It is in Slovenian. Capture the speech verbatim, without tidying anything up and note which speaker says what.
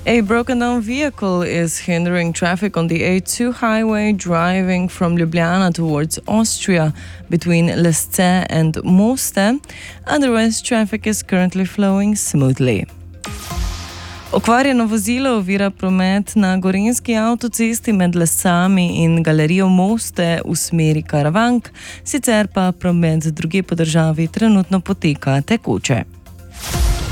Speaker 1: A broken-down vehicle is hindering traffic on the A two highway driving from Ljubljana towards Austria between Lesce and Moste. Otherwise, traffic is currently flowing smoothly. Okvarjeno vozilo ovira promet na gorenjski avtocesti med Lescami in galerijo Moste v smeri Karavank, sicer pa promet drugje po državi trenutno poteka tekoče.